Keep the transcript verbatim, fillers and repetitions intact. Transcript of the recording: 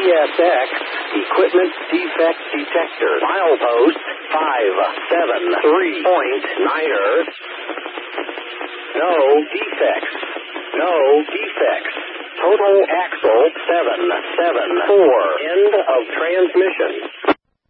S X Equipment Defect Detector. Milepost five seven three point niner. No defects. No defects. Total axle seven seven four. End of transmission.